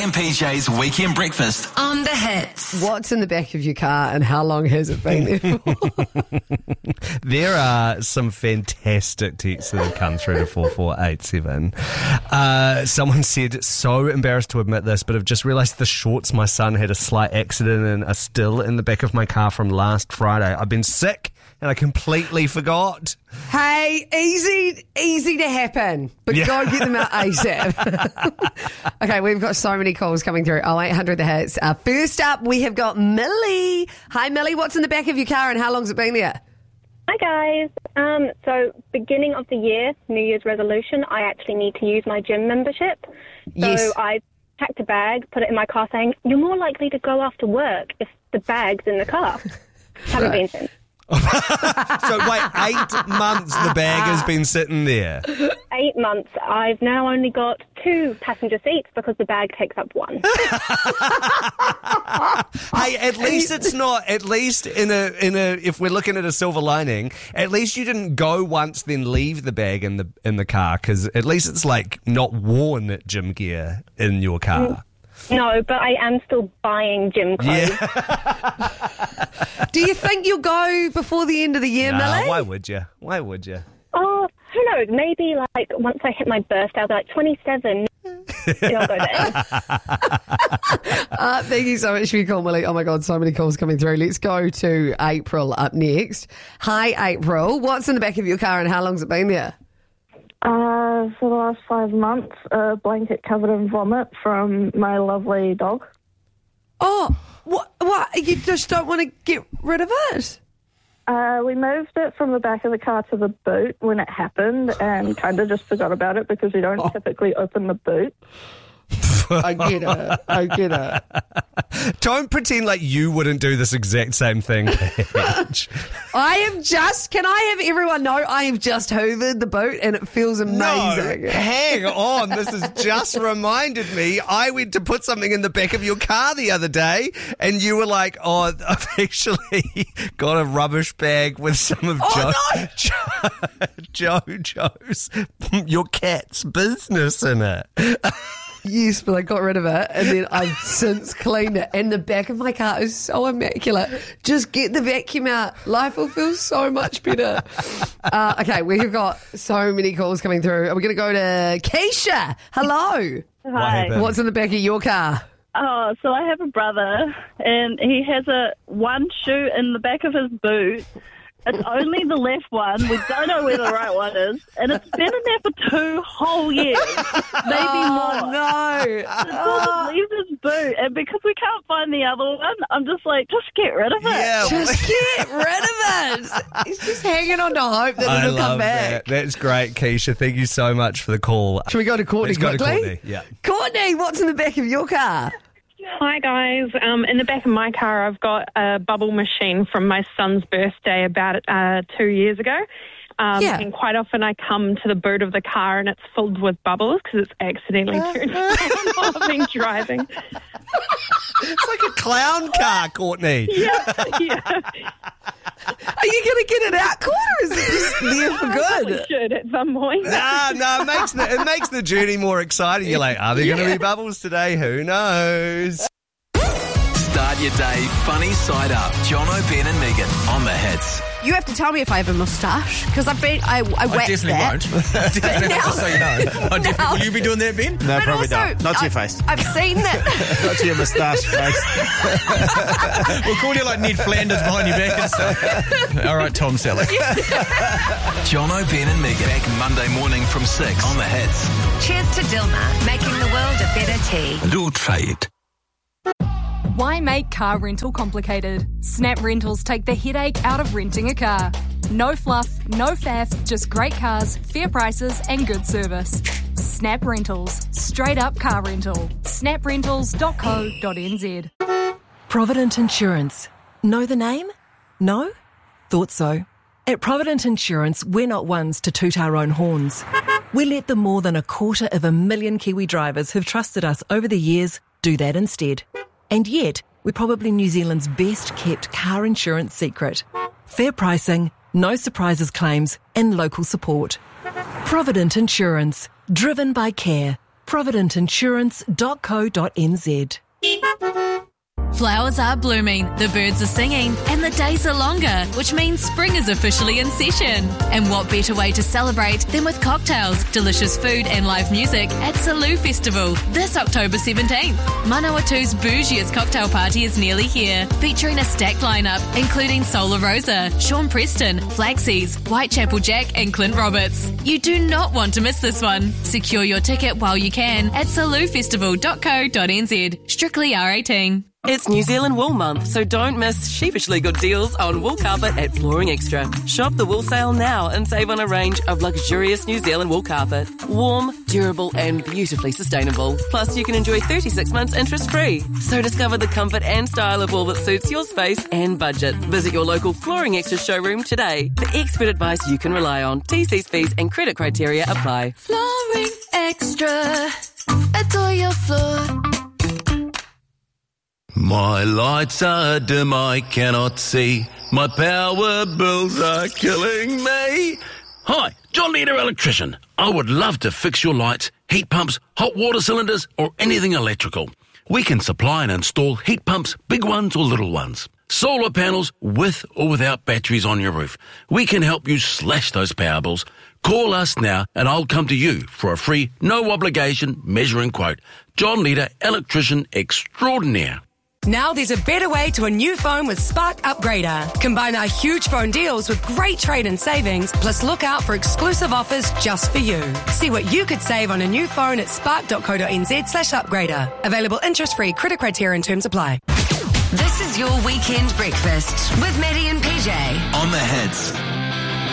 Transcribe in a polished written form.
and PJ's Weekend Breakfast on the Hits. What's in the back of your car and how long has it been there for? There are some fantastic texts that have come through to 4487. Someone said, so embarrassed to admit this, but I've just realised the shorts my son had a slight accident in are still in the back of my car from last Friday. I've been sick and I completely forgot. Hey, easy to happen, but go get them out ASAP. Okay, we've got so many calls coming through. 0800 The Hits. First up, we have got Millie. Hi, Millie. What's in the back of your car and how long's it been there? Hi guys. So beginning of the year, New Year's resolution, I actually need to use my gym membership. Yes. So I packed a bag, put it in my car saying, you're more likely to go after work if the bag's in the car. Haven't been since. So wait, 8 months the bag has been sitting there. 8 months. I've now only got 2 passenger seats because the bag takes up 1. Hey, at least it's not, at least in a if we're looking at a silver lining, at least you didn't go once then leave the bag in the car, because at least it's like not worn gym gear in your car. No, but I am still buying gym clothes. Yeah. Do you think you'll go before the end of the year, Millie? Why would you? Oh, who knows? Maybe like once I hit my birthday, I'll be like 27. Maybe I'll go there. Thank you so much for your call, Millie. Oh my God, so many calls coming through. Let's go to April up next. Hi, April. What's in the back of your car and how long's it been there? For the last 5 months, a blanket covered in vomit from my lovely dog. Oh, what? You just don't want to get rid of it? We moved it from the back of the car to the boot when it happened and kind of just forgot about it because we don't typically open the boot. I get it. Don't pretend like you wouldn't do this exact same thing, Paige. Can I have everyone know I have just hoovered the boot and it feels amazing. No, hang on. This has just reminded me. I went to put something in the back of your car the other day and you were like, oh, I've actually got a rubbish bag with some of Jojo's, your cat's business in it. Yes, but I got rid of it and then I've since cleaned it and the back of my car is so immaculate. Just get the vacuum out. Life will feel so much better. Okay, we've got so many calls coming through. We're going to go to Keisha. Hello. Hi. What's in the back of your car? Oh, so I have a brother and he has one shoe in the back of his boot. It's only the left one. We don't know where the right one is. And it's been in there for 2 whole years. Maybe more. No. It leaves his boot. And because we can't find the other one, I'm just like, just get rid of it. Yeah. Just get rid of it. He's just hanging on to hope that it'll come back. That's great, Keisha. Thank you so much for the call. Should we go to Courtney Let's quickly? go to Courtney. Yeah. Courtney, what's in the back of your car? Hi guys, in the back of my car I've got a bubble machine from my son's birthday about 2 years ago. And quite often I come to the boot of the car and it's filled with bubbles because it's accidentally turned on while I've been driving. It's like a clown car, Courtney. Yeah. Are you going to get it out, Courtney, or is it just there for good? I should at some point. No, it makes the journey more exciting. You're like, are there going to be bubbles today? Who knows? Start your day funny side up. Jono, Ben and Megan on the Hits. You have to tell me if I have a moustache because I waxed definitely that. won't. Definitely, just so you know. Will you be doing that, Ben? No, But probably also, not. Not to your face. I've seen that. Not to your moustache face. We'll call you like Ned Flanders behind your back and stuff. All right, Tom Selleck. Jono, Ben and Megan back Monday morning from 6 on the Hits. Cheers to Dilmah, making the world a better tea. Little trade. Why make car rental complicated? Snap Rentals take the headache out of renting a car. No fluff, no faff, just great cars, fair prices and good service. Snap Rentals. Straight up car rental. snaprentals.co.nz. Provident Insurance. Know the name? No? Thought so. At Provident Insurance, we're not ones to toot our own horns. We let the more than 250,000 Kiwi drivers who've trusted us over the years do that instead. And yet, we're probably New Zealand's best kept car insurance secret. Fair pricing, no surprises claims, and local support. Provident Insurance. Driven by care. providentinsurance.co.nz. Flowers are blooming, the birds are singing, and the days are longer, which means spring is officially in session. And what better way to celebrate than with cocktails, delicious food and live music at Salou Festival this October 17th. Manawatu's bougiest cocktail party is nearly here, featuring a stacked lineup including Solar Rosa, Sean Preston, Flaxies, Whitechapel Jack and Clint Roberts. You do not want to miss this one. Secure your ticket while you can at saloufestival.co.nz. Strictly R18. It's New Zealand Wool Month, so don't miss sheepishly good deals on wool carpet at Flooring Extra. Shop the wool sale now and save on a range of luxurious New Zealand wool carpet. Warm, durable and beautifully sustainable. Plus, you can enjoy 36 months interest-free. So discover the comfort and style of wool that suits your space and budget. Visit your local Flooring Extra showroom today for expert advice you can rely on. TC's fees and credit criteria apply. Flooring Extra. Adore your floor. My lights are dim, I cannot see. My power bills are killing me. Hi, John Leader Electrician. I would love to fix your lights, heat pumps, hot water cylinders, or anything electrical. We can supply and install heat pumps, big ones or little ones. Solar panels with or without batteries on your roof. We can help you slash those power bills. Call us now and I'll come to you for a free, no obligation measuring quote. John Leader Electrician Extraordinaire. Now there's a better way to a new phone with Spark Upgrader. Combine our huge phone deals with great trade-in savings, plus look out for exclusive offers just for you. See what you could save on a new phone at spark.co.nz/upgrader. Available interest-free, credit criteria and terms apply. This is your weekend breakfast with Maddie and PJ. On the Hits.